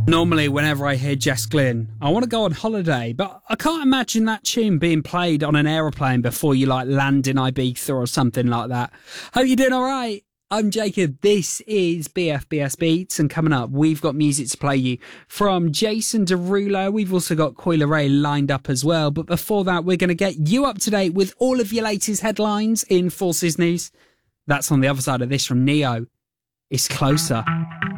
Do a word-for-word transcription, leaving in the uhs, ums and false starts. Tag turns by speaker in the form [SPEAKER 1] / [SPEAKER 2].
[SPEAKER 1] Normally, whenever I hear Jess Glynn, I want to go on holiday, but I can't imagine that tune being played on an aeroplane before you, like, land in Ibiza or something like that. Hope you're doing all right. I'm Jacob. This is B F B S Beats, and coming up, we've got music to play you from Jason Derulo. We've also got Coi Leray lined up as well, but before that, we're going to get you up to date with all of your latest headlines in Forces News. That's on the other side of this from Neo. It's Closer.